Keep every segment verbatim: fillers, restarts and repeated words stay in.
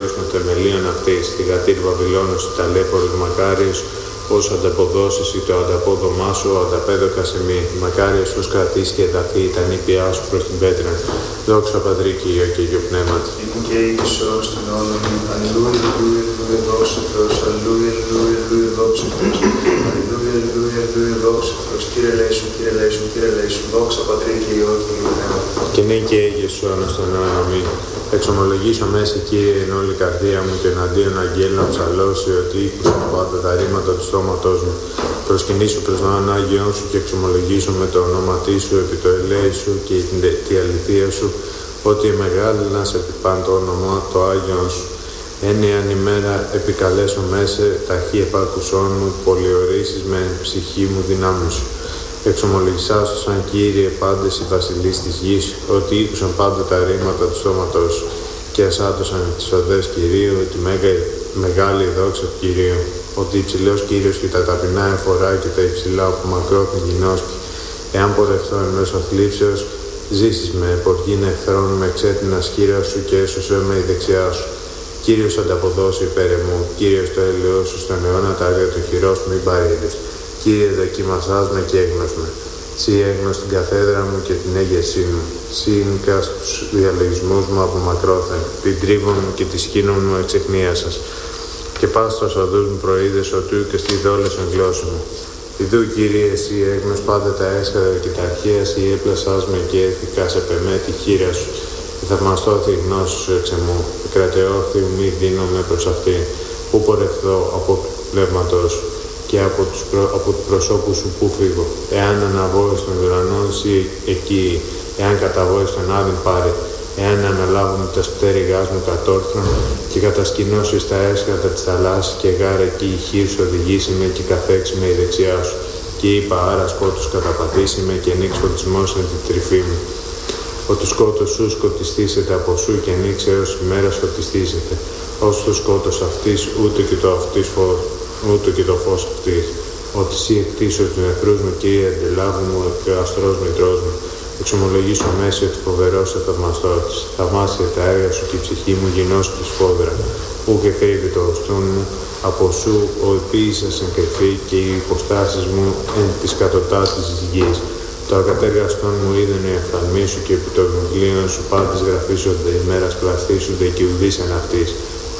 όρις των θεμελίων αυτής, τη γατήρ Βαβυλώνος, η ταλέπορος Μακάριος, ως ανταποδώσεις ή το ανταπόδομά σου, ο ανταπέδοκα σε μη. Μακάριος ως κρατήσει και εδαφεί τα νήπια σου προς την πέτρα. Δόξα Πατρί και Υιό και Υιό Πνεύματι. Είναι και η Υιός στην όνομα. Αλληλούια, αλληλούια, αλληλούια, δόξα Θεός. Αλληλούια, αλληλούια, αλληλούια, δόξα Θεός. Αλληλούια, αλληλούια, αλληλούια, δόξα Θεός. Κύριε Λέησον, Κύριε Λέησον, Κύριε Λέησον, δόξα Πατρί και Υιό και Υιό Πνεύματι. Και ναι και Αίγες σου όνος τον αιώνα μην. Εξομολογήσω μέσα, Κύριε, εν όλη η καρδία μου και εναντίον αγγέλων ψαλώσει ότι ήκουσαν πάντα τα ρήματα του στόματός μου. Προσκυνήσω προς τον Άγιον σου και εξομολογήσω με το ονόματί σου επί το ελέη σου και τη αληθεία σου, ότι η μεγάλη να σε επιπάν το όνομα το Άγιον σου. Ένιαν ημέρα επικαλέσω μέσα ταχύ επάκουσόν μου, πολιορίσεις με ψυχή μου δυνάμει σου. Εξομολογησάς του σαν Κύριε πάντες οι βασιλείς της γης, ότι ήκουσαν πάντα τα ρήματα του στόματός σου και ασάτωσαν τις οδές Κυρίου, τη μέγα, μεγάλη δόξα του Κυρίου, ότι υψηλός Κύριος και τα ταπεινά εφορά και τα υψηλά από μακρόθεν γινώσκει. Εάν πορευτώ εν μέσω θλίψεως, ζήσεις με ποργήν εχθρών με εξέτεινα σκύρα σου και έσωσέ με η δεξιά σου. Κύριος ανταποδώσει υπέρ εμού, Κύριος το έλεος σου στον αιώνα τα άρια του χειρός μην παρείδες. Κύριε δοκιμασάς με και έγνος με. Συ έγνος την καθέδρα μου και την έγεσή μου. Συ νικά στους διαλογισμούς μου από μακρόθεν. Την τρίβων μου και τη σκήνων μου εξεχνίασας. Και πας στους οδούς μου προείδες οτού και στη δόλες εν γλώσσα μου. Ιδού Κύριε εσύ έγνος πάντα τα έσχατα και τα αρχαία εσύ έπλασάς με και έθικα σε πεμέ τη χείρα σου. Η θαυμαστώθη γνώση σου εξ εμού. Η κρατεώθη μη δίνομαι προς αυτήν. Πού πορευθώ από πνεύματός σου και από τους, προ, από τους προσώπους σου που φύγω. Εάν αναβώ στον ουρανό, εσύ εκεί, εάν καταβώ στον άδειν πάρε, εάν αναλάβω με τα πτέρυγάς μου κατόρθρον και κατασκηνώσει στα έσχατα της θαλάσσης και γάρα εκεί η χείρ σου οδηγήσει με και καθέξει με η δεξιά σου. Και είπα άρα σκότους καταπατήσει με και νίξ φωτισμός εν την τρυφή μου. Ότι σκότος σου σκοτιστήσετε από σου και νίξ έως ημέρα σκοτιστήσετε. Ως το σκότος αυτής ούτε και το αυτής φως. Ούτε και το φως αυτής, ότι εσύ εκτίσω τους εχθρούς μου, Κύριε, αντιλάβου μου και ο αστρός μητρός μου. Εξομολογήσω μέσα ότι φοβερός σε θαυμαστός. Θαυμάσια τα έργα σου και η ψυχή μου γινώσκει σφόδρα. Ού και κρύβει το οστούν μου, από σου ο επίησας εν κρυφή και οι υποστάσεις μου εν της κατωτάτης της γης. Το ακατέργαστον μου είδεν οι οφθαλμοί σου και επί των βιβλίων σου πάντες γραφίζονται, ημέρας πλαστήσονται και ουδήσαν αυτής.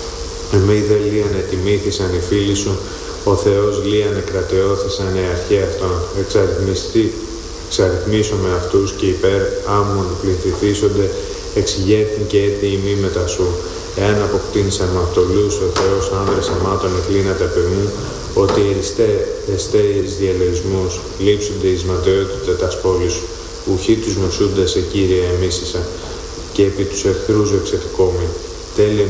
Εμεί δε λίαν ετιμήθησαν οι φίλοι σου, ο Θεός λίαν εκρατεώθησαν οι αρχαίοι αυτών. Εξαριθμίσω με αυτούς και υπέρ άμμων πληθυθήσονται, εξηγέθην και έτη ημί μετά σου. Εάν αποκτήνησαν με αυτολούς ο Θεός άνδρες αμάτων εκλίνατε απ' εμού, ότι εριστέ εστέ εις διαλογισμούς, λείψονται εις ματαιότητα τας πόλης σου. Ουχή τους νοσούντα σε Κύριε εμίσησα, και επί τους εχθρούς εξευκόμοι. Τέλει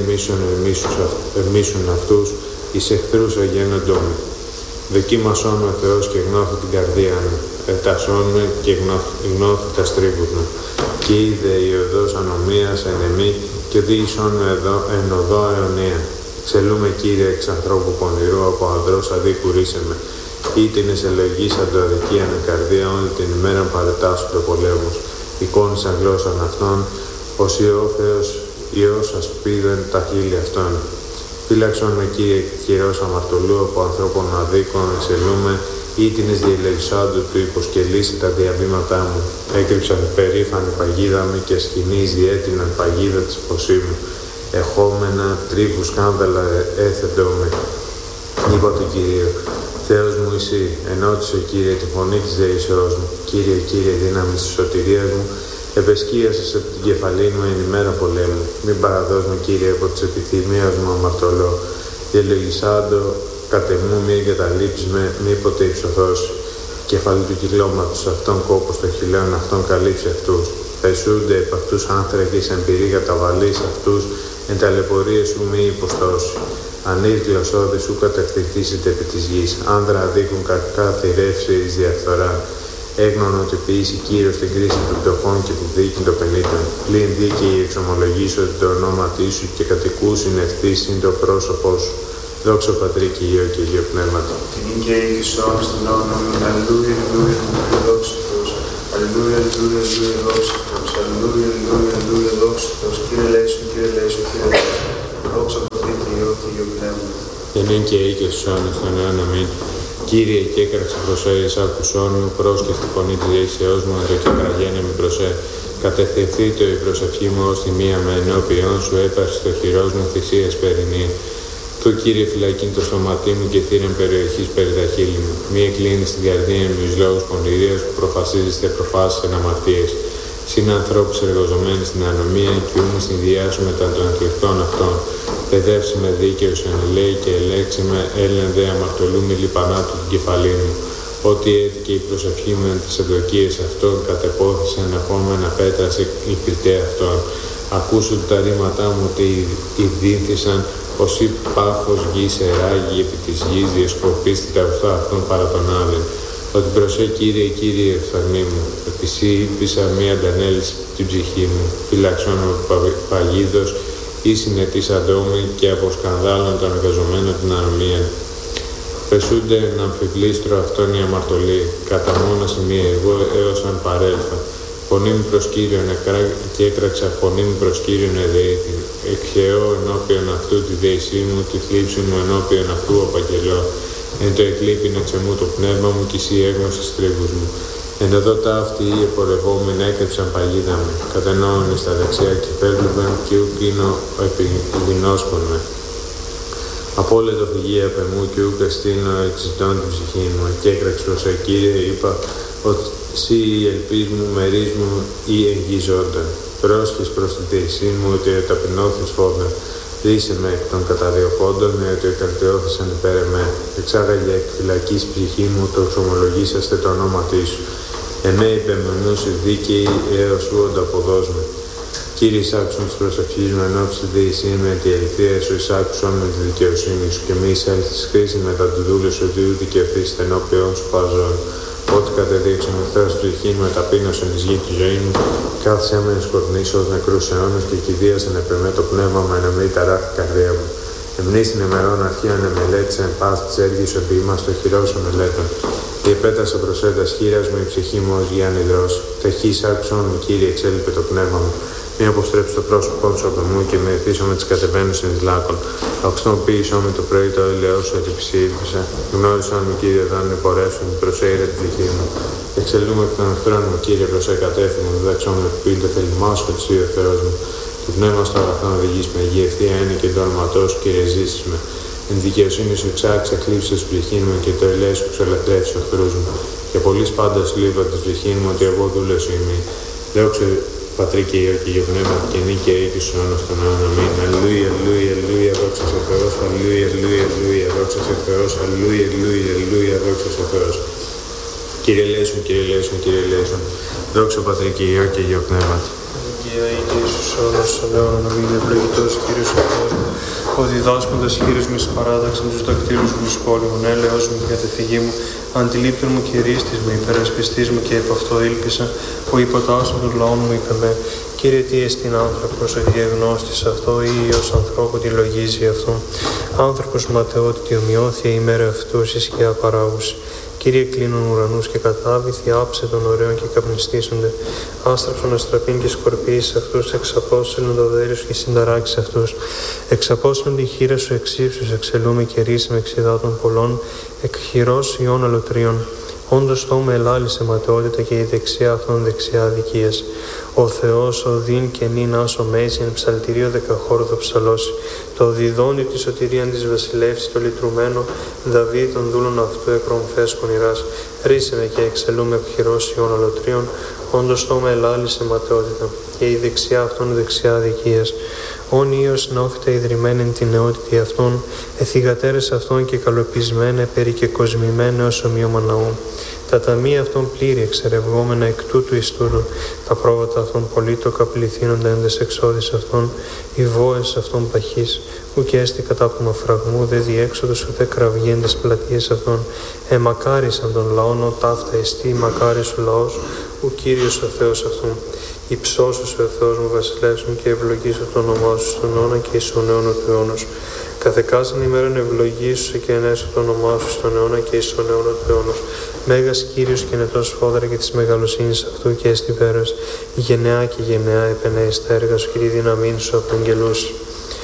εμίσουν αυτούς, εις εχθρούς αγένοντό με. Δοκίμασόν με ο Θεός και γνώθη την καρδία μου, ετασόν με και γνώθη τα στρίβους μου. Και είδε η οδός ανομίας εν εμή και οδήγησόν με εν οδό αιωνία. Ξελούμε Κύριε εξ ανθρώπου πονηρού, από ανδρός αδίκου ρίσε με. Ήτινες ελογήσαν το αδικίαν εν καρδία όλη την ημέρα παρετάσου το πολέμους. Εικόνισαν γλώσσαν αυτών, ως Υιό Θεός Υιός ασπίδεν τα χείλη αυτών. Φύλαξον με Κύριε χειρός αμαρτωλού από ανθρώπων αδίκων, εξελούμε, ήτινες διελεγισάντου του υποσκελίσει τα διαβήματά μου. Έκρυψαν περήφανη παγίδα μου και σκηνής διέτειναν παγίδα της ποσίμου. Εχόμενα τρίβου σκάνδαλα έθετο με. Είπα του Κυρίου, Θεός μου εσύ, ενώτησε Κύριε τη φωνή της δεήσεώς μου. Κύριε, Κύριε, δύναμη της σωτηρίας μου, επεσκίασες από την κεφαλή μου εν ημέρα πολέμου. Μην παραδώσ' με, Κύριε, από της επιθυμίας μου αμαρτωλό. Διαλογισάντο κατεμού μη εγκαταλείψεις με, μήποτε υψωθώσει. Κεφαλή του κυκλώματος αυτών κόπος των χιλιών αυτών καλύψει αυτούς. Πεσούνται επ' αυτούς άνθρακες εν πυρή καταβαλείς αυτούς, εν ταλαιπωρίες σου μη υποστώσει. Ανήρ γλωσσόδη σου κατευθυνθήσετε επί της γης. Άνδρα αδίκουν κακά θηρεύσει εις διαφθορά. Έγνων ότι ποιήσει Κύριος την κρίση των πτωχών και τη δίκη των πενήτων. Πλην δίκαιοι εξομολογήσω το ονόματί σου και κατοικούσιν ευθύσιν το πρόσωπό σου. Δόξα Πατρί και Υιό και Υιό Πνεύματι. Την και η Υιός στην όνομα. Αλληλούια, αλληλούια, αλληλούια, δόξα Θεός. Αλληλούια, αλληλούια, αλληλούια, δόξα Θεός. Αλληλούια, αλληλούια, αλληλούια, δόξα Θεός. Κύριε Λέησον, Κύριε Λέησον, Κύριε Λέησον. Δόξα Θεός. Αγίου Πνεύμα. Ενήν και ή και στους αιώνες των αιών, αμήν. Κύριε, και έκραξε προσέγγιση άκουσόν μου, πρόσχε στη φωνή της δεησεώς μου, εδώ και κραγένε με προσέ. Κατευθυνθείτε η προσευχή μου ως τη μία με ενώπιον σου, έπαρση το χειρός μου θυσίες περινή. Του, Κύριε, φυλακήν το στοματί μου και θύρεν περιοχής περί τα χείλη μου. Μη εκκλίνει στην καρδία μου εις λόγους πονηρίας που προφασίζεστε προφάσεις εν αμαρτίες. Συν ανθρώπους εργοζομένοι στην ανομία και ού με συνδυάσου μετά των εκλεκτών αυτών. Παιδεύσει με δίκαιος εν λέει και ελέξει με έλεν δε αμαρτωλού μη λιπανά του την κεφαλή μου. Ότι έτυχε η προσευχή μου εν τις ευδοκίες αυτών κατεπόθησε ενεχόμενα πέτρασε η κριτέ αυτών. Ακούσου τα ρήματά μου ότι ειδήθησαν ως η πάφος γης εράγει επί της γης διεσκορπίστη τα ουστά αυτών παρά τον άλλην. Ότι προσέ Κύριε, Κύριε ευθαρμή μου, επισή ήλπισα μία αντανέληση την ψυχή μου, φυλαξών από παγίδος ή συνετής αντόμη και από σκανδάλων των εργαζομένων την ανομία. Πεσούνται να αμφιβλήστρο αυτόν η αμαρτωλή, κατά μόναση μία εγώ έως αν παρέλθα. Φωνή μου προς Κύριον εκρά και έκραξα φωνή μου προς Κύριον εδεήθη. Εκχαιώ ενώπιον αυτού τη δέησή μου, τη θλίψη μου ενώπιον αυτού απαγγελώ. Εν το εκλείπειν εξ εμού το πνεύμα μου και εσύ έγνωσες τρίβους μου. Εν εδώ τα αυτοί οι επορευόμενοι έκρυψαν παγίδα μου. Κατενόουν στα δεξιά και πέλευαν και ουκ είναι επιγεινώσκον με. Απόλυτο φυγή απ' εμού και ουκ εστίνω εξητών την ψυχή μου. Και έκραξε προς ο Κύριε, είπα ότι εσύ η ελπίς μου, μερίς μου ή εγγυζόντα. Πρόσχες προς την θέησή μου ότι ταπεινώθης φόβεν. Ρίσε με εκ των καταδιωκόντων, ότι εκαρτεώθησαν υπέρ εμέ. Εξάγαγε εκ φυλακής ψυχή μου, το εξομολογήσαστε το ονόματί σου. Εμέ υπεμονούς δίκαιοι έως σου ανταποδόσμαι. Κύριε, εισάξουν της προσευχής μου ενώψη τη δεησή με τη ελθεία σου, εισάξουν με τη δικαιοσύνη σου και μη εισέλθεις κρίση μετά τη δούλη σου, ότι ούτε και αφήσεις ενώπιον σου παζών. Ό,τι κατεδείξε με θέα ψυχή με ταπείνωσαν τη γη τη ζωή μου, κάθισε με σκοτεινήσω ως νεκρούς αιώνες και κηδίασαν επ' εμέ το πνεύμα με να μην ταράχει καρδία μου. Εμνείς την ημερών αρχαίων εμελέτησα εν πάση της έργης ότι είμαστε χειρός ομελέτων. Και επέτασα προς έντας χείρας μου η ψυχή μου ως Γιάννη δρός. Ταχύς άκουσον μου, Κύριε, εξέλιπε το πνεύμα μου. Μη αποστρέψει το πρόσωπό σου από μου και με ευθύσω με τις κατεβαίνουσες εις λάκων. Αξιοποίησό με το πρωί το έλεος σου ότι ψήφισα. Γνώρισαν μου, Κύριε, δάνει πορεύσουν, προσέειρε τη ψυχή μου. Εξελούμε εκ των εχθρών μου, Κύριε, προσέ κατέφυγμα, διδαξώ με που είναι το θέλημά σου και ο Θεός μου. Το πνεύμα στο αγαθό οδηγείς με υγεία ευθεία είναι και το όνοματό σου, Κύριε, ζήσεις με. Εν δικαιοσύνη σου εξάξα, κλείψε τη ψυχή μου και το ελέη σου ξελευθέρωσε ο εχθρούς μου. Και πολλή πάντα σου λείπα τη ψυχή μου ότι εγώ δούλεσαι σου ημί. Δόξα Πατρί και Υιό και Υιό Πνεύμα και νίκαια ή και στους αιώνας των αιώνων. Αμήν. Αλληλούια, αλληλούια, αλληλούια, δόξα σε Θεός. Αλληλούια, αλληλούια, αλληλούια, δόξα σε Θεός. Αλληλούια, αλληλούια, αλληλούια, δόξα σε Θεός. Κύριε ελέησον, Κύριε ελέησον, Κύριε ελέησον. Δόξα Πατρί και Υιό και Υιό Πνεύμα. Αγία ή και στους αιώνας των αιώνων. Αμήν. Ευλογητός Κύριος ο Θεός μου, ο διδάσκοντας χείρους μου εις παράδαξαν τους δακτύλους μου εις πόλεμον. Έλεος μου για τη φυγή μου, αντιλήπτων μου και ρίστης μου, υπερασπιστής μου και επ' αυτό ήλπισα, ο υποτάσσον των λαών μου είπε με. Κύριε, τι εστιν άνθρωπος, ο διαγνώστης αυτό ή ως ανθρώπου τη λογίζει αυτό. Άνθρωπος ματαιότητη ομοιώθη ημέρα αυτούς η σκιά παράγουση. Κύριε, κλείνουν ουρανούς και κατάβηθη, άψε των ωραίων και καπνιστήσονται. Άστραψον αστραπήν και σκορπίεις αυτούς, εξαπόσελον το δέρι σου και συνταράξεις αυτούς. Εξαπόσελον τη χείρα σου εξύψους, εξελούμε και ρίση με εξιδάτων πολλών, εκ χειρός ιών αλωτρίων. Όντως τόμα ελάλησε ματαιότητα και η δεξιά αυτών δεξιά αδικίας. Ο Θεός ο δίν και νυν άσο μέση εν ψαλτηρίο δεκαχόρδο ψαλώσει. Το διδόνι τη σωτηρίαν της βασιλεύσης το λυτρουμένο Δαβίδ των δούλων αυτού εκρομφές πονηράς. Ρίσε με και εξελούμε εκ χειρός ιών αλωτρίων. Όντως τόμα ελάλησε ματαιότητα και η δεξιά αυτών δεξιά αδικίας. Όν Υιός νόφητα ιδρυμένην την νεότητη αυτών, εθιγατέρες αυτών και καλοπισμένε περί και κοσμημένε ως ομοίωμα ναού. Τα ταμεία αυτών πλήρη εξερευγόμενα εκ τούτου εις τούτου, τα πρόβατα αυτών πολύτοκα πληθύνοντα εν τες εξόδης αυτών, οι βόες αυτών παχής, ουκ έστι κατάπτωμα φραγμού, δε διέξοδος ούτε κραυγή εν τες πλατείες αυτών, εμακάρισαν των λαών ο ταύτα εστί, μακάρις ο λαός, ου Κύριος ο Θεός αυτόν. Υψώσου ο Θεός μου βασιλεύς μου και ευλογήσω το όνομά σου στον αιώνα και εις τον αιώνα του αιώνος. Καθεκάσαν ημέραν ευλογήσου και ενέσου το όνομά σου στον αιώνα και εις τον αιώνα του αιώνος. Μέγας Κύριος και νετός φόδρα και της μεγαλοσύνης αυτού και έστι πέρας. Γενεά και γενεά επενέεις τα έργα σου και τη δύναμή σου απαγγελούς.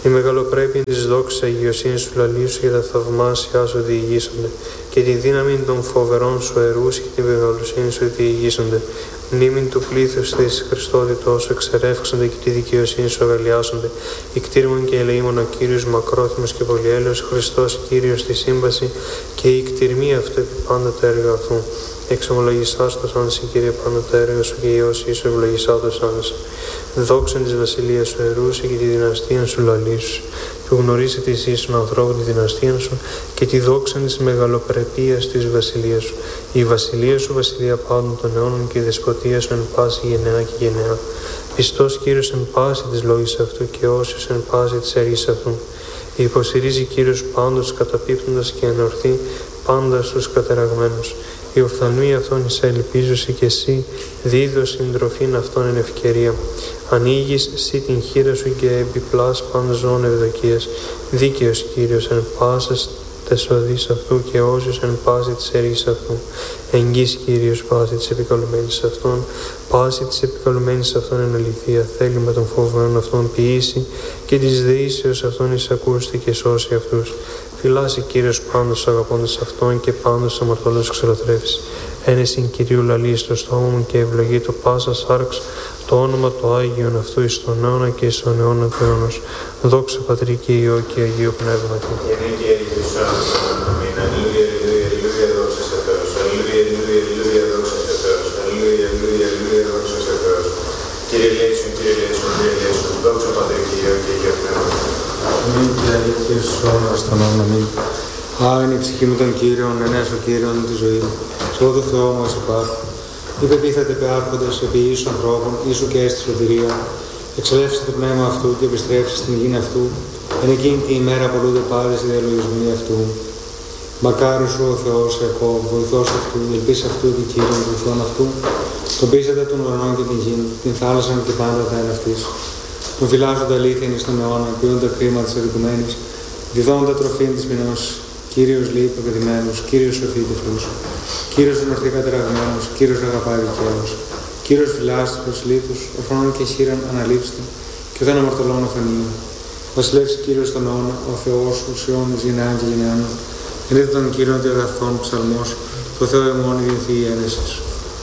Η μεγαλοπρέπεια της δόξης αγιοσύνης σου λαλήσου και τα θαυμάσια σου διηγήσονται, και τη δύναμη των φοβερών σου αιρούς και τη μεγαλοσύνη σου διηγήσονται. Μνήμην του πλήθους της Χριστότητός σου εξερεύξονται και τη δικαιοσύνη σου αγαλιάσονται. Ικτήριμον και ελεήμον ο Κύριος μακρόθυμος και πολυέλεος, Χριστός Κύριος στη σύμβαση και η κτηρμή αυτού επί πάντα το έργο αυτού. Εξομολογησάς το σαν Κύριε πάντα το έργο σου και η όσοι σου ευλογησά το σαν. Δόξαν της βασιλείας σου αιρούσε και τη δυναστεία σου λαλήσου, που γνωρίζει τη εις των ανθρώπων τη δυναστεία σου και τη δόξαν της μεγαλοπρεπίας της βασιλείας σου. Η βασιλεία σου βασιλεία πάντων των αιώνων και η δεσποτεία σου εν πάση γενεά και γενεά. Πιστός Κύριος εν πάση της λόγης αυτού και όσιος εν πάση της αιρής αυτού. Υποστηρίζει Κύριος πάντως καταπίπτοντας και ενορθεί πάντα στους κατεραγμένους. Η οφθαλμή αυτών εις ελπίζωση και εσύ δίδω συντροφήν αυτών εν ευκαιρία. Ανοίγεις εσύ την χείρα σου και επιπλάς πάντα ζώων ευδοκίας. Δίκαιος Κύριος εν πάσας τες οδείς αυτού και όσιος εν πάση της αιρής αυτού. Εγγύς Κύριος πάση της επικαλουμένης αυτών, πάση της επικαλουμένης αυτών εν αληθεία. Θέλημα των φοβερών αυτών ποιήσει και της δεήσεως αυτών εισακούστη και σώσει αυτούς. Φυλάσσει Κύριος πάντως αγαπώντας αυτόν και πάντως αμαρτωλός ξελοτρεύσει. Ένεσιν Κυρίου λαλεί στο στόμα μου και ευλογεί το πάσα σάρξ το όνομα το Άγιον αυτού εις τον αιώνα και εις τον αιώνα του αιώνος. Δόξα Πατρί και Υιό και Αγίου Πνεύματι. Κύριε Λέησον, Κύριε Λέησον, Κύριε Λέησον, δόξα Πατρί και Υιό και Αγίου Πνεύματι. Αμήν και αλήθεια σου όνομας στον όνομα αμήν. Άιν η ψυχή μου των Κύριων, ενές ο Κύριον τη ζωή μου. Σώ το Θεό μας υπάρχω. Υπεπίθατε πεάρχοντες επί ίσων ανθρώπων, ίσου και έστι σωτηρία. Εξελεύστε το πνεύμα αυτού και επιστρέψει στην γη αυτού. Εν εκείνη τη ημέρα απολούνται πάντες οι διαλογισμοί αυτού. Μακάρι σου ο Θεός Ιακώβ, βοηθός αυτού, ελπίς αυτού και Κύριον βοηθών αυτού. Τον πείσατε των ουρανών και την γη, την θάλασσα και πάντα τα εν αυτής. Τον φυλάζονται αλήθεια εις τον αιώνα, ποιούν τα κρίματα της αδικουμένης, διδώντα τροφήν της μηνός. Κύριος λέει υποκατημένους, Κύριος σωθεί τυφλούς. Κύριος ενορθεί κατεραγμένους, Κύριος αγαπάει δικαίους. Κύριος φυλάς τους προσλήτους, ορφανών και χείραν αναλείψτε, και ουδέν αμαρτωλών αφανίων. Βασιλεύσει Κύριος τον αιώνα, ο Θεός ουσιών εις γενεάν και γενεάν. Ενείτε τον Κύριον των αγαθών ψαλμός, το Θεό εμών γεννηθεί η ένεση σου.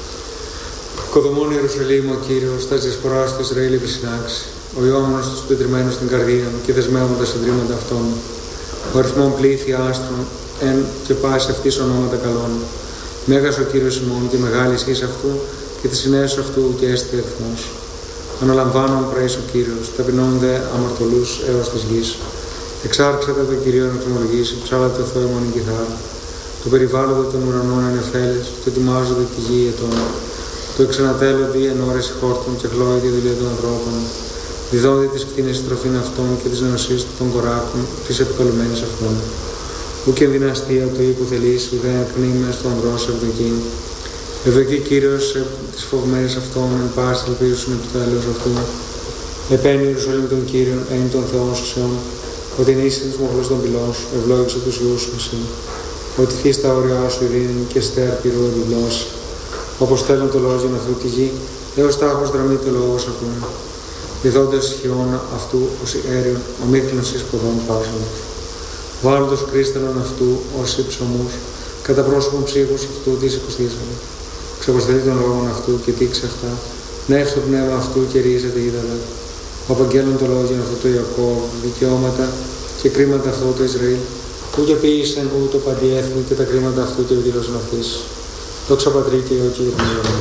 Κοδομών Ιερουσαλήμ ο Κύριος, τα διασποράς του Ισραήλ επισυνάξει. Ο ιόμενος τους πετριμμένους στην καρδία και δεσμεύοντας συντρίμματα αυτών. Ο αριθμόν πλήθη άστρων, εν και πάση αυτής ονόματα καλών. Μέγας ο Κύριος ημών και μεγάλη εις αυτού και τη συνέσου αυτού και έστι αριθμός. Αναλαμβάνον πραείς ο Κύριος, ταπεινών δε αμαρτωλούς έως της γης. Εξάρξατε τον Κυρίο να τιμολογήσει, ψάλατε το Θεό ημών η κιθάρα. Το περιβάλλονται των ουρανών εν εφέλες, το ετοιμάζονται τη γη ετών. Το εξανατέλλονται εν ώρες χόρτων και χλώει τη δουλειά των ανθρώπων. Διδόνται τις κτίνες τροφήν αυτών και τις νεοσύς των κοράκων, τις επικαλουμένης αυτών. Ουκ εν δυναστεία το οίκου θελήσει, ουδέ ακνήμες του ανδρός ευδοκεί. Ευδοκεί Κύριος τις φοβμένες αυτών, εν πάση ελπίζουν επί το έλεος αυτού. Επένει Ιερουσαλήμ των Κύριων, εν των Θεών σωσιών, ότι νήσι τους μοχλούς των πυλών σου, ευλόγησε τους γιους σου εσύ. Ότι θείς τα όρια σου ειρήνη και στέρ πυρού επιβλώσει. Όπως στέλνουν το λόγο για αυτού τη γη, έως τάχος δραμεί το λόγος αυτού. Διδόντες χιόνα αυτού ως αέριον, ο μίχλινος εις ποδών πάσων. Βάλλοντος κρίσταλον αυτού ως υψωμούς, κατά πρόσωπον ψύχους αυτού της οικοστήσαμε. Ξεποστελεί των λόγων αυτού και τύξε αυτά, νεύς το πνεύμα αυτού και ρίζεται είδαλα. Ο απαγγέλων το λόγο αυτού το Ιακώβ, δικαιώματα και κρίματα αυτού το Ισραήλ, που και ποιήσαν ούτω παντιέθνη και τα κρίματα αυτού και εκδήλωσαν αυτής. Δόξα Πατρί και Υιό και Πνεύμα.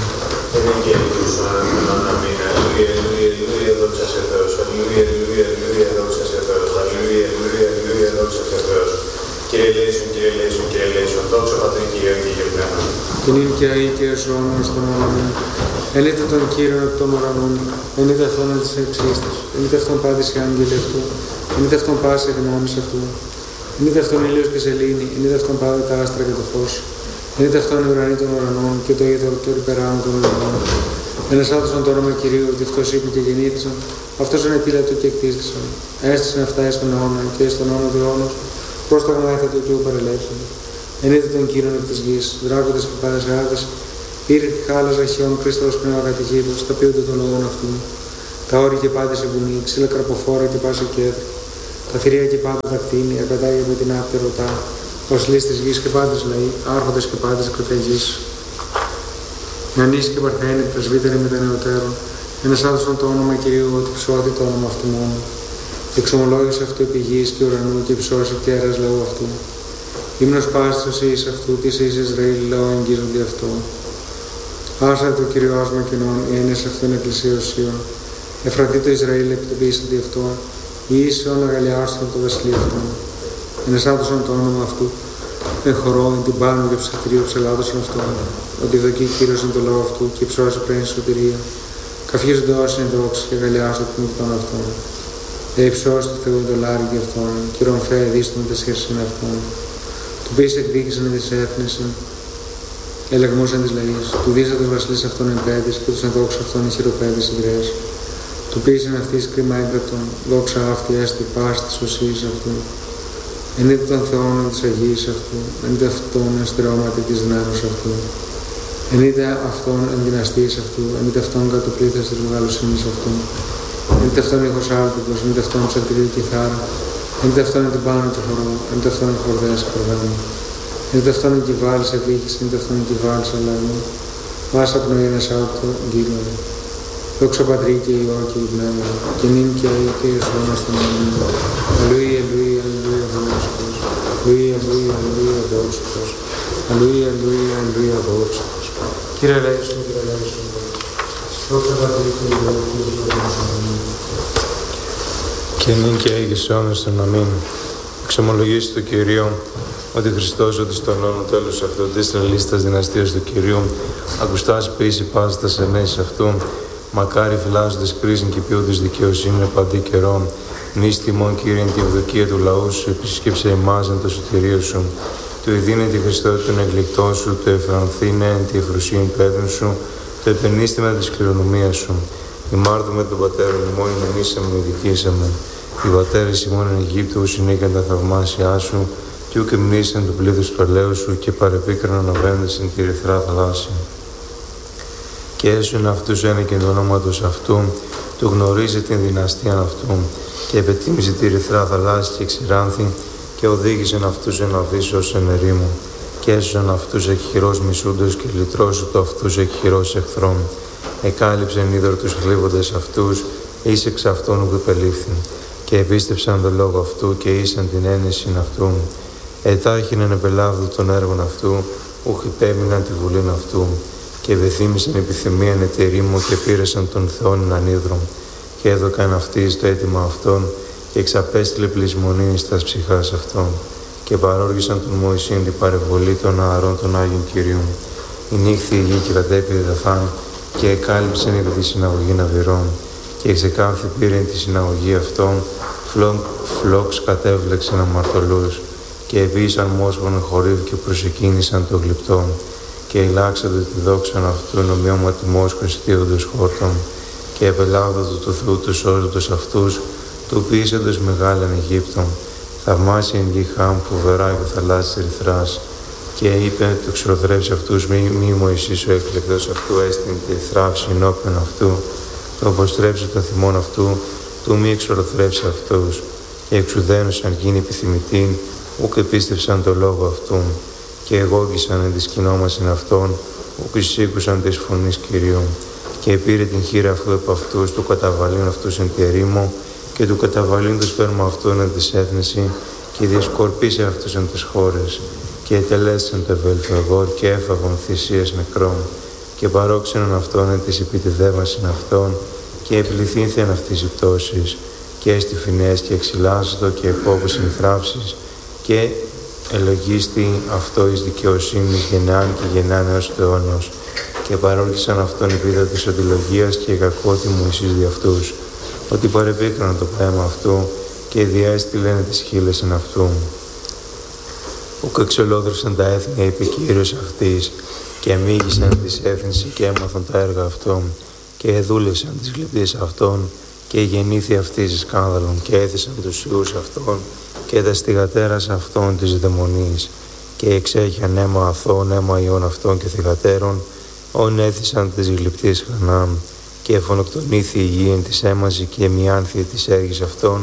Δόξα σε Θεός, αλληλούια, αλληλούια, αλληλούια, δόξα σε Θεός, αλληλούια, αλληλούια, αλληλούια, δόξα σε Θεός. Κύριε Λέησον, Κύριε Λέησον, Κύριε Λέησον, δόξα Πατρί και Υιό και Αγίου Πνεύμα. Την ύν και αή και ως όνομος των όνομων. Ενείτε τον Κύριον από των ουρανών, ενείτε αυτόν εν της εξίστης, ενείτε αυτόν πάντης οι άγγελοι αυτού, ενείτε αυτόν πάση οι δυνάμεις αυτού, ενείτε αυτόν ήλιος και σελήνη, ενείτε αυτόν πάντα τα άστρα και το φως, ενείτε αυτόν οι ουρανοί των ουρανών και το είδωρο του υπεράνω των ουρανών. Ένας άδωσαν το όνομα Κυρίου, ότι αυτός είπε και γεννήθησαν, αυτός είναι τίλα του και εκτίστησαν. Έστησαν αυτά εις τον αιώνα και εις τον αιώνα του αιώνος, προς το γνώθετο του παρελέψαν. Ενείτε τον Κύριον εκ της γης, δράκοντες και πάντες γάδες, πήρε τη χάλαζα χιόν κρίσταλος πνεύμα κατοικίδος, τα ποιούνται των λόγων αυτού. Τα όρη και πάντες η βουνή, ξύλα καρποφόρα και πάση κέντρο. τα θηρία και πάντα τα κτίνια, κατάγεια με την άπτη ρωτά, βασιλείς της γης και πάντες λαοί, άρχοντες και πάντες κρατεγείς. Νιανείς και Παρθένοι, πρεσβύτεροι με τα νεωτέρων, ένας άδωσον το όνομα Κυρίου, ότι ψώθη το όνομα αυτού μόνο. Εξομολόγησε αυτού επί γης και ουρανού και ψώσει τέρας λαού αυτού. Ύμνος πάστος εις αυτού, της εις Ισραήλ, λαό εγγίζονται αυτό. Άσα το Κύριο άσμα κοινών, οι έννοιες αυτών εκκλησίωσιων. Εφραθεί το Ισραήλ, επιτοπίσαντι αυτό, οι ίσον αγαλιάστον το βασιλείο αυτόν. Ένας άδωσον το όνομα αυτού, εν χορό, εν την πάνω και ψευτηρίου ψελάδωσον αυτόν. Ότι δοκεί Κύριος εν το λόγο αυτού και ψώσει πριν σωτηρία. Καφίζονται όσοι εν δόξη και αγαλιάστον τον ουρτών αυτόν. Ε υψώσει του Θεού το λάρι αυτόν, και ρομφέ εδίστον τες χερσίν αυτόν. Του πεις εκδίκησαν τις έθνησαν, ελεγμούσαν τις λαείς. Του δίσα τους βασιλείς αυτών εν πέδες και τους ενδόξου αυτών οι χειροπέδες ιδρές. Του πεις εν αυτής κρίμα έγκρατον, δόξα αυτή έστη πας της οσίας αυτού. Εν είδε των θεών της Αγίας αυτού, εν είδε αυτόν εν στερεώματι της δυνάμεις αυτού. Εν είδε αυτόν εν δυναστής αυτού, εν είδε αυτόν κατ' το πλήθος της μεγαλοσύνης αυτού. Εν είδε αυτόν ήχος άλπικος, εν είδε αυτόν ψαλτηρίου κιθάρα. Εν είδε αυτόν εν την πάνω του χορού, εν είδε αυτόν εν χορδές κορδάμου. Εν είδε αυτόν εν κυβάλης ευήχης, εν είδε αυτόν εν κυβάλης αλλαγού. Πάσα πνοή ένας άουτο γκύλωνε. Δόξα Πατρί και Υιό και η Πνεύμα, και νυν και αεί και εις αιώνας των αιώνων. Αλληλούια, αλληλούια, αλληλούια, δόξα Τως. Αλληλούια, αλληλούια, αλληλούια, δόξα Τως. Αλληλούια, αλληλούια, αλληλούια, δόξα Τως. Κύριε ελέησον, Κύριε ελέησον. Δόξα Πατρί και Υιό και εις αιώνας των αιώνων. Και νυν και αεί και εις αιώνας των αμήν. Εξομολογήσει το Κυρίο ότι Χριστός ότι στον αιώνα τέλος αυτού της τρελίστας δυναστείας του Κυρίου, ακουστάς ποιήσει πάστα σε μέση αυτού. Μακάρι φυλάζοντες κρίσιν και ποιούντες δικαιοσύνη παντή καιρό. Νης τιμών Κύριε την ευδοκία του λαού σου, επισκέψε εμάς εν το σωτηρίο σου. Του ειδίνε τη Χριστότητα των εκλεκτών σου, το εφρανθήνε εν τη εφρουσίαν του έθνου σου, το επενήστε με τη κληρονομία σου. Ημάρδουμε τον πατέρα ημών, ενομίσαμε, ειδικήσαμε. Οι πατέρες ημών εν Αιγύπτου συνήκαν τα θαυμάσια σου, κι ούκ εμνήσαν του πλήθους του ελαίου σου και παρεπίκραναν αβέντες εν τη ρηθρά θαλάσσια. Και έσουν αυτούς ένα και το ονόματος αυτού, του γνωρίζει την δυναστεία αυτού, και επετίμησε τη ρηθρά θαλάσσια και ξηράνθη, και οδήγησαν αυτούς εν αβύσσος εν ερήμου, και έσουν αυτούς εκ χειρός μισούντος, και λυτρώσου το αυτούς εκ χειρός εχθρών. Εκάλυψεν είδωρ τους θλίβοντες αυτούς, εις εξ αυτών που επελήφθη, και επίστεψαν τον λόγο αυτού, και ήσαν την έννοιση αυτού. Ετάχυναν επελάβδου των έργων αυτού, ούχ υπέμειναν τη βουλήν αυτού. Και βεθύμησαν επιθυμίαν εταιρήμου και πήρεσαν των Θεών εν ανίδρων. Και έδωκαν αυτοί το αίτημα αυτών και εξαπέστειλε πλεισμονήν στα ψυχάς αυτών. Και παρόργησαν τον Μωυσήν την παρεμβολή των ααρών των Άγιων Κυρίων. Η νύχθη η γη και κατέπιδε δαφάν και εκάλυψαν επί τη συναγωγή ναυηρών. Και εξεκάμφθη πήρεν τη συναγωγή αυτών, φλόξ κατέβλεξαν αμαρτωλούς. Και επίησαν μόσχον χορύβ και προσεκίνησαν το γλυπτό. Και ελάξατε τη δόξαν αυτού ομοιώματι μόσχου εστίοντος χόρτων, και επελάβδοτο του Θεού τους σώζοντος αυτούς, του ποιήσαντος μεγάλαν Αιγύπτων, θαυμάσια εν γη Χάμ φοβερά και θαλάσσης ερυθράς. Και είπε του ξεροθρέψει αυτούς, μη, μη Μωυσής ο έκλεκτος αυτού έστειν τη θράψη ενώπιον αυτού, το αποστρέψει το θυμόν αυτού, του μη εξοροθρέψει αυτούς. Και εξουδένωσαν γίνει επιθυμητήν, ούκ επίστευσαν το λόγο αυτού. Και εγώγησαν εν τη σκηνόμασιν αυτών, ούκ εισήκουσαν της φωνής Κυρίου. Και πήρε την χείρα αυτού επ' αυτούς, του καταβαλήν αυτούς εν τη ερήμο, και του καταβαλήν το σπέρμα αυτών εν της έθνηση, και διασκορπίσε αυτούς εν τις χώρες. Και ετελέσαν το ευελφεγόρ και έφαγον θυσίες νεκρών. Και παρόξενον αυτών εν της επιτιδεύασιν αυτών, και επληθύνθεν αυτής η πτώσης. Και έστι φινές και εξυλάζοντο και επόπουσιν θράψεις, και ελογίστη αυτό εις δικαιοσύνης γεννάν και γεννάν έως το αιώνος. Και παρόλυσαν αυτόν επίδα της οντιλογίας και κακότιμου εσείς δι' αυτούς, ότι παρεπίκραναν το παίμα αυτού και διέστηλεν τις χείλες εν αυτού. Ουκ εξολόδρωσαν τα έθνη, είπε Κύριος αυτής, και αμήγησαν τις έθνηση και έμαθαν τα έργα αυτών, και εδούλευσαν τις γλυπτής αυτών, και γεννήθη αυτής σκάνδαλον, και έθισαν τους ιούς αυτών, και τα στιγατέρας αυτών της δαιμονής, και εξέχιαν αίμα αθώων, αίμα ιών αυτών και θυγατέρων, όν έθισαν της γλυπτής Χανάμ, και εφονοκτονήθη η γη εν της έμαζη, και μιάνθη της έργης αυτών,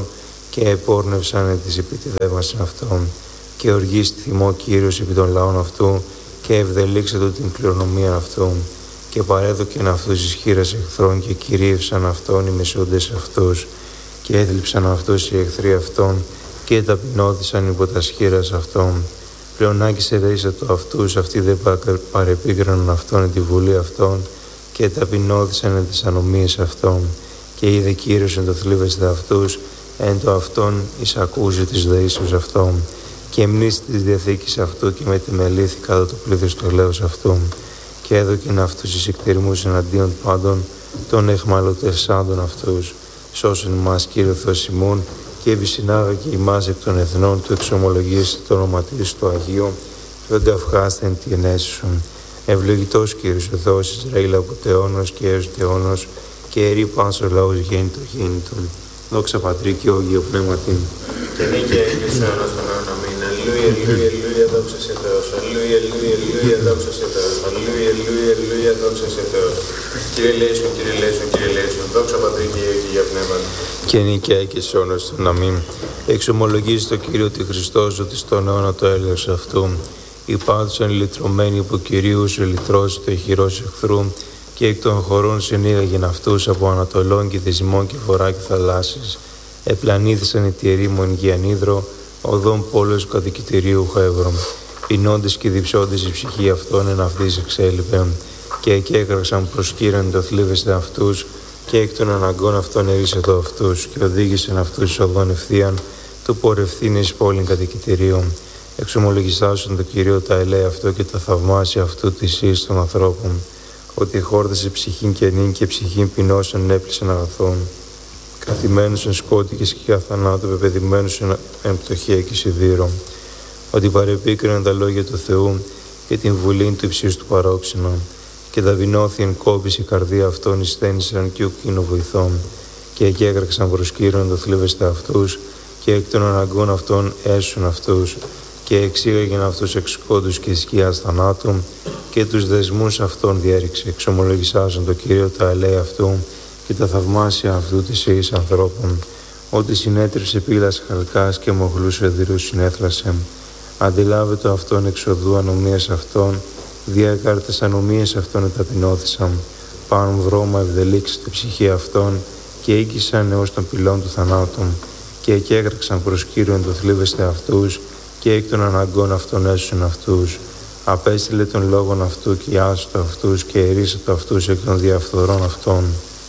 και επόρνευσαν τις επιτιδεύμασιν αυτών. Και οργίστη θυμό Κύριος επί των λαών αυτού, και ευδελίξε το την κληρονομία αυτού. Και παρέδοκεν αυτούς εις χείρας εχθρών, και κυρίευσαν αυτόν οι μεσούντες αυτούς. Και έθλιψαν αυτούς οι εχθροί αυτών, και ταπεινώθησαν υπό τα σχήρας αυτών. Πλεονάκησε δε εις το αυτούς, αυτοί δε παρεπίκραναν αυτόν εν τη βουλή αυτών, και ταπεινώθησαν εν τις ανομίες αυτών. Και είδε Κύριος εν το θλίβεσθε αυτούς, εν το αυτόν εισακούσε της δεήσεως αυτών. Και μνήστη της διαθήκης αυτού, και μετεμελήθη κατά το πλήθος του ελέους αυτού. Και έδωκεν αυτούς εις εκτιρμούς εναντίον πάντων των εχμαλωτευσάντων αυτούς. Σώσον ημάς Κύριε Θεός ημών, και επισυνάγαγε ημάς εκ των εθνών του εξομολογήσετε το όνομα της του Αγίου, και όντε αυχάστεν τι ενέσισον. Ευλογητός Κύριος ο Θεός Ισραήλ από τεώνος και έως τεώνος, και ερεί πάσο λαός γέννητο γέννητον. Δόξα Πατρί και Όγιο Πνεύματι. Και νίκαια είναι σου ένας τον αιώνα μην. Αλληλούια, αλληλούια, αλληλούια, δόξα σε Θεός. Αλληλούια, αλληλούια, αλληλούια, δόξα σε Θεός. Αλληλούια, αλληλούια, αλληλούια, δόξα σε Θεός. Κύριε Λέησον, Κύριε Λέησον, Κύριε Λέησον. Δόξα Πατρί και Όγιο Πνεύματι. Και νίκαια και σε όνος τον αμήν. Εξομολογίζει το Κύριο ότι Χριστός ότι στον αιώνα το έλεος αυτού. Υπάδουσαν λυτρωμένοι από Κυρίους ελυτρώσει το εχειρός εχθρού, και εκ των χωρών συνήγαγεν αυτούς από Ανατολών και Δυσμών και Βορρά και Θαλάσσης. Επλανήθησαν οι τιερήμων Γιαννίδρο, οδόν πόλεως κατοικητηρίου Χέβρων. Πεινώντες και διψώντες η ψυχή αυτών εν αυτής εξέλιπε, και εκέκραξαν προς Κύριον το θλίβεστε αυτούς, και εκ των αναγκών αυτών ερίσατο αυτούς, και οδήγησαν αυτούς εις οδόν ευθείαν, του πορευθήν εις πόλην κατοικητηρίου. Εξομολογησάσουν το Κυρίο τα ελέα αυτό και τα θαυμάσια αυτού της εις των ανθρώπων, ότι χόρτασε ψυχήν κενήν και ψυχήν πεινώσεων έπλησεν αγαθών, καθημένους εν σκότη και σκιά θανάτου, πεπαιδημένους εν πτωχία και σιδήρων, ότι παρεπίκριναν τα λόγια του Θεού και την βουλήν του υψίους του παρόξενο, και ταπεινώθη εν κόπης η καρδία αυτών εις θένησαν και ουκίνο βοηθών, και εκέκραξαν προς Κύριον το θλίβεστε αυτούς, και εκ των αναγκών αυτών έσουν αυτούς, και εξήγαγεν αυτούς εξ σκότους και σκιάς θανάτου, και τους δεσμούς αυτών διέριξε. Εξομολογησάσαν το Κύριο τα ελέα αυτού και τα θαυμάσια αυτού της εις ανθρώπων, ότι συνέτριψε πύλας χαλκάς και μοχλούς εδηρούς συνέθλασε. Αντιλάβετο αυτόν εξοδού ανομίας αυτών, διακάρτες ανομίες αυτών εταπεινώθησαν. Πάνω βρώμα ευδελίξε τη ψυχή αυτών, και οίκησαν έως των πυλών του θανάτου, και εκέγραξαν προς Κύριον το θλίβεστε αυτούς, και εκ των αναγκών αυτών έσουν αυτούς. Απέστειλε των λόγων αυτού και άστο αυτούς, και ερίσατο αυτούς εκ των διαφθορών αυτών.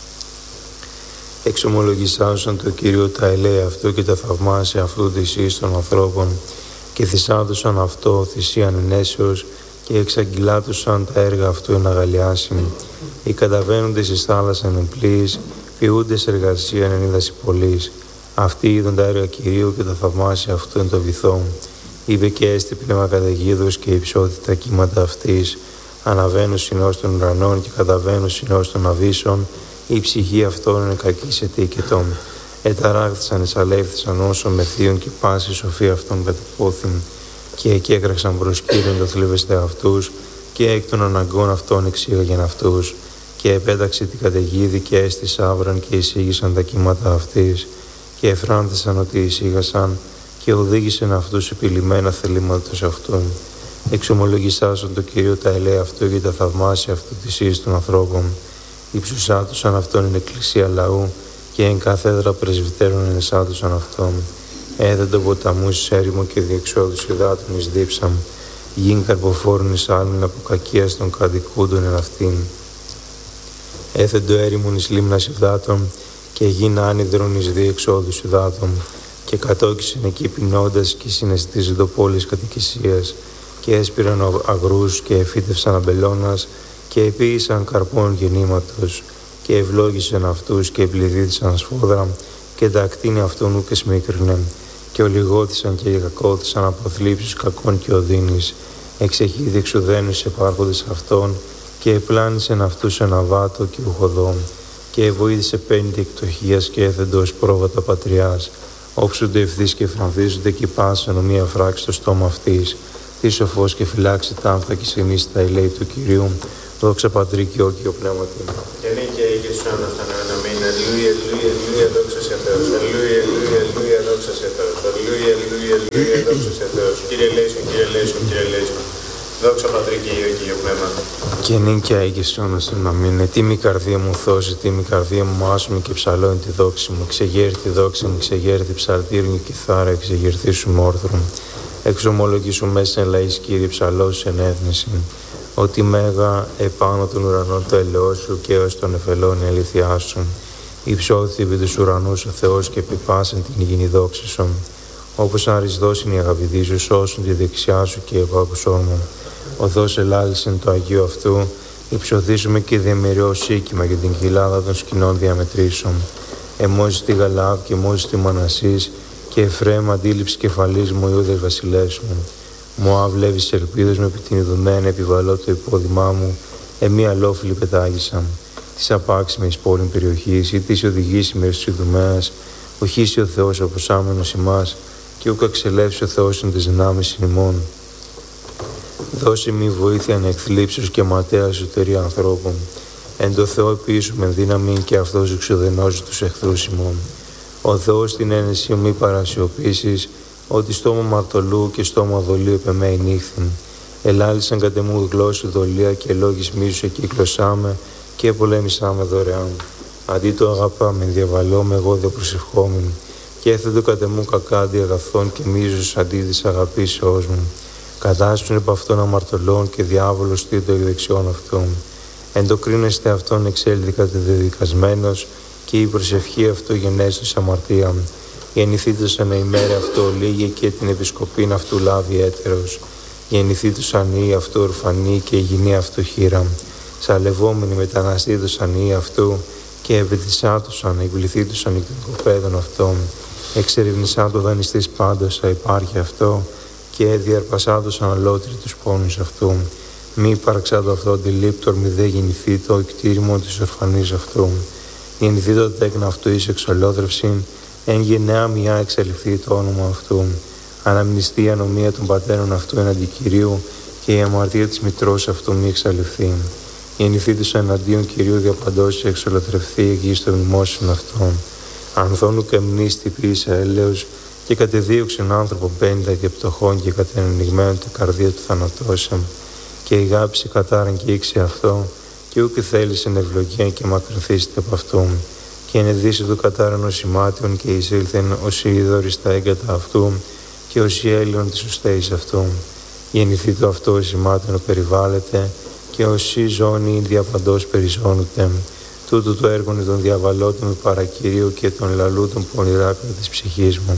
Εξομολογησάσαν το Κύριο τα ελέα αυτού και τα θαυμάσια αυτού της εις των ανθρώπων, και θυσάδουσαν αυτό θυσίαν ενέσεως, και εξαγγυλάτουσαν τα έργα αυτού εν αγαλιάσιμη. Οι καταβαίνοντες εις θάλασσαν εν πλοίης, ποιούντες εργασίαν εν είδαση πολλής. Αυτοί είδαν τα έργα Κυρίου και τα θαυμάσια αυτού εν το βυθό. Είπε και έστι πνεύμα καταιγίδος και υψώθη τα κύματα αυτής. Αναβαίνουν συνός των ουρανών και καταβαίνουν συνός των αβύσσων. Η ψυχή αυτών είναι κακή σε τίκετον. Εταράχθησαν, εσαλεύθησαν όσο με θείον και πάση σοφία αυτών κατεπόθην. Και εκέκραξαν προς Κύριον το θλίβεστε αυτούς, και εκ των αναγκών αυτών εξήγαγεν αυτούς. Και επέταξε την καταιγίδη και έστι σαύραν και εισήγησαν τα κύματα αυτής. Και εφράνθησαν ότι εισήγασαν, και οδήγησαν αυτούς επιλυμμένα θελήματος αυτών. Εξομολογησάσαν το Κύριο τα ελέα αυτού και τα θαυμάσια αυτού της εις των ανθρώπων. Υψουσάτουσαν αυτόν εν εκκλησία λαού, και εν καθέδρα πρεσβυτέρων ενεσάτουσαν αυτόν. Έδεν το ποταμού εις έρημο και διεξόδους υδάτων εις δίψαμ. Γιν καρποφόρων εις άλμην από κακίας των κατοικούντων εν αυτήν. Έθεν το έρημον εις λίμνας υδάτων, και γιν άνυδρον εις διεξόδους υδάτων. Και κατόκισαν εκεί πεινώντας και συναισθίζοντο πόλεις κατοικησίας, και έσπηραν αγρούς και εφύτευσαν αμπελώνας, και επίησαν καρπών γεννήματος, και ευλόγησαν αυτούς και επληδίθησαν σφόδρα, και τα ακτίνη αυτών ούκ εσμίκρινε, και ολιγώθησαν και κακώθησαν από θλίψεις κακών και οδύνης. Εξεχίδη εξουδένους επάρχοντες αυτών, και επλάνησαν αυτούς ένα βάτο και ουχοδόν, και εβοήθησε πέντε εκτοχίας και έθεντος πρόβατα πατριάς. Όψονται ευθύς και φρανθίζονται και πάσαν ομοία φράξη στο στόμα αυτής. Τι σοφός και φυλάξει ταύτα και συνήσει τα ελέη του Κυρίου. Δόξα Πατρί και Όγιο Πνεύματι. Και νίκαια ήγες σου ένας τον αιώνα μην. Αλληλούια, αλληλούια, αλληλούια, δόξα σε Θεός. Αλληλούια, αλληλούια, αλληλούια, δόξα αλληλούια, αλληλούια, δόξα σε Θεός. Κύριε ελέησον, Κύριε ελέησον, Κύριε ελέησον. Δόξα Πατρί και Υιό και Υιό Πνεύματι. Και νυν και αεί και στους αιώνας των αμήν. Ετοίμη καρδία μου θώσει, ετοίμη καρδία μου άσουμε και ψαλώνει τη δόξη μου. Ξεγέρθη δόξη μου, ξεγέρθη ψαλτήριο και κιθάρα, ξεγερθήσου όρθρον. Εξομολογήσου μέσα εν λαείς, Κύριε, ψαλώσου εν έθνηση. Ότι μέγα επάνω των ουρανών το ελαιό σου και έως των εφελών η αλήθειά σου. Υψώθη επί τους ουρανούς ο Θεός και επιπάσεν την υγιεινή δόξη σου. Όπως άρις δώσιν οι αγαπητοί σου, σώσουν τη δεξιά σου και εγώ ακουσόν μου. Οδός ελάλησεν το Αγίου αυτού, υψωθήσουμε και διεμεριό σύκημα για την κοιλάδα των σκηνών διαμετρήσεων. Εμόζεις τη Γαλάβ και εμόζεις τη Μανασής και Εφραίμ αντίληψη κεφαλής μου Ιούδας βασιλεύς μου. Μωάβ βλέβεις ελπίδος με επί την ειδουμένη επιβαλώ το υπόδημά μου, εμεί αλόφιλη πετάγησα. Της απάξιμης πόλην περιοχής ή της οδηγήσιμης της ειδουμένας, οχήσει ο Θεός αποσάμενος ημάς και ούκ αξελεύσει ο Θεός εν τις δυνάμεις ημών. Δώσε μη βοήθεια ανεκθλίψεως και ματέα εσωτερία ανθρώπων. Εν το Θεό επίσουμε δύναμη και αυτός εξοδενώσει τους εχθρούς ημών. Ο Θεός την ένεση μη παρασιωπήσεις, ότι στόμα μαρτωλού και στόμα δολίου επεμέει νύχθην. Ελάλησαν κατ' εμού γλώσσου δολία και λόγης μίσους εκύκλωσάμε και πολέμησάμε δωρεάν. Αντί το αγαπάμε, διαβαλώμε εγώ δε προσευχόμην. Και έθετο κατ' εμού κακάντι αγαθών και μίσους αντί της αγαπήσεώς μου. Κατάσπουν επ' αυτών αμαρτωλών και διάβολος τίτο εκ δεξιών αυτών. Εντοκρίνεστε αυτόν εξέλθει κατεδεδικασμένος και η προσευχή αυτού γενέστος αμαρτία. Γεννηθήτως ανά ημέρα αυτό λίγη και την επισκοπήν αυτού λάβει έτερος. Γεννηθήτως ανή αυτού ορφανή και η γυνή αυτού χείρα. Σαλευόμενοι μεταναστήτως ανή αυτού και ευετισάτωσαν, εκβληθήτωσαν εκ των κοπέδων αυτών. Εξερευνησά το δανειστής πάντως θα υπάρχει αυτό και διαρπασάτωσαν αλότρι τους πόνους αυτού. Μη υπάρξάτο αυτό αντιλήπτορ, μη δε γεννηθεί το εκτήριμο της ορφανής αυτού. Γεννηθεί το τέκνα αυτού εις εξολόθρευσιν, εν γενναία μια εξαλειφθεί το όνομα αυτού. Αναμνηστεί η ανομία των πατέρων αυτού εναντί Κυρίου και η αμαρτία της μητρός αυτού μη εξαλειφθεί. Γεννηθεί τους εναντίον Κυρίου διαπαντός και εξολοθρευθεί εκεί στο μνημόσυνο αυτών. Ανθώνου και μνήστη ποιήσα έλεος και κατεδίωξεν άνθρωπο πέντα και πτωχών και κατενεγμένον την καρδία του θανατώσεων. Και ηγάψε κατάραν και ήξε αυτό, και ούκ θέλησεν ευλογία και μακρυνθήσετε από αυτού. Και ενεδίσε του κατάραν ως ημάτιον και εισήλθεν ως η είδωρη στα έγκατα αυτού, και ως η έλιον της ουστέης αυτού. Γεννηθεί το αυτό ως ημάτιον περιβάλλεται, και ως η ζώνη διαπαντός περιζώνουται. Τούτο το έργο των διαβαλώτων του παρακυρίου και των λαλούτων πονηράκων της ψυχής μου.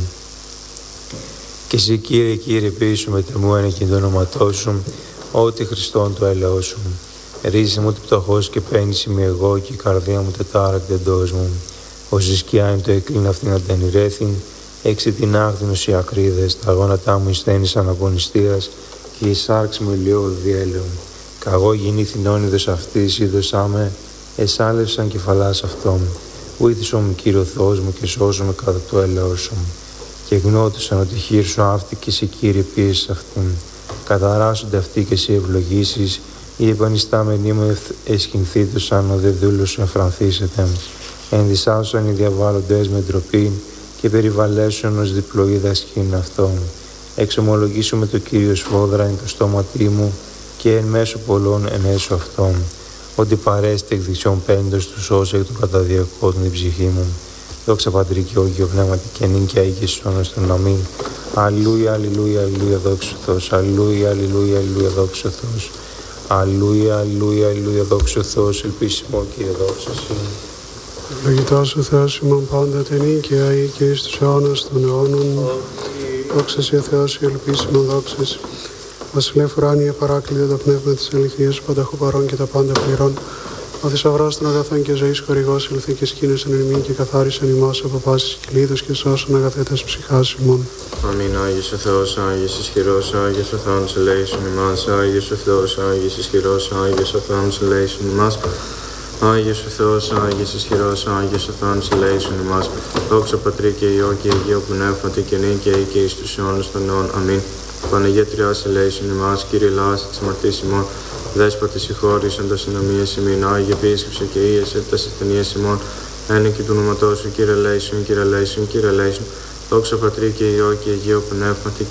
Και εσύ, Κύριε, Κύριε, πίσω με τεμού ένα και το όνοματό σου, ότι Χριστόν το έλεος σου. Ρίζε μου την πτωχός και πένιση με εγώ και η καρδία μου τετάρακτη εντός μου. Ως η σκιά είναι το εκλήν αυτήν αντενηρέθην, έξι την άχθινος οι ακρίδες, τα γόνατά μου εισθένησαν αγωνιστίας και η σάρξ μου ηλιώδη διέλεον. Καγώ γεννήθην όνειδος αυτής, είδωσάμε, εσάλευσαν κεφαλάς αυτών. Βοήθησό μου, Κύριο Θεός μου, και σώσω με κατά το έλεος σου. Και γνώτισαν ότι χείρ σου αυτή και εσύ, Κύριε, πίεσαι αυτήν. Καταράσσονται αυτοί και εσύ ευλογήσεις, οι επανιστάμενοι μου εσχυνθήτωσαν, ο δε δούλος σου εμφρανθήσετε. Ενδυσάσωσαν οι διαβάλλοντες με ντροπή και περιβαλέσουν ως διπλοίδα σχήν αυτών. Εξομολογήσουμε το Κύριο σφόδρα εν το στόματί μου και εν μέσω πολλών εν έσω αυτών. Ότι παρέστη εκ δεξιών πέντος του σώσε εκ του καταδιακότων την ψυχή μου. Δόξα Πατρί και Υιό Πνεύματι και νυν και αεί και στους αιώνας των αμήν. Αλληλούια, αλληλούια, αλληλούια, δόξα ο Θεός. Αλληλούια, αλληλούια, αλληλούια, δόξα ο Θεός. Αλληλούια, αλληλούια, αλληλούια, δόξα ο Θεός. Ελπίσιμο, Κύριε, δόξα Συ. Ευλογητός ο Θεός ημών πάντα ταινί και αεί και εις τους αιώνας των αιώνων. Δόξα Συ ο Θεός, ελπίσιμο, δόξα Συ. Βασιλεύ ουράνιε παράκλητε το πνεύμα της αληθείας, πανταχού παρών και τα πάντα πληρών. Ο θησαυρός των αγαθών και ζωής χορηγός ήλθε και σκήνεσαν εν ημίν και καθάρισαν ημάς από πάσης κυλίδους και σώσαν αγαθέτας ψυχάς ημών. Αμήν. Άγιος ο Θεός, Άγιος ισχυρός, Άγιος ο Θάνος ελέησον ημάς. Άγιος ο Θεός, Άγιος ισχυρός, Άγιος ο Θάνος ελέησον ημάς. Άγιος ο Θεός, Άγιος ισχυρός, Άγιος ο Θάνος ελέησον ημάς. Δόξα Πατρί και Υιό και Αγίο Πνεύματι και νυν και αεί και εις τους αιώνας των αιώνων. Αμήν. Παναγία Τριάς ελέησον ημάς, Κύριε Λάς της αμαρτίας ημών. Δέσποτε συγχώρησαν τα συνομίες ημών, Άγιε επίσκεψε και ίεσε τα ασθενείες ημών. Ένα και του ονόματός σου, Κύριε ελέησον, Κύριε ελέησον, Κύριε ελέησον. Δόξα Πατρί και Υιό και Αγίο Πνεύματι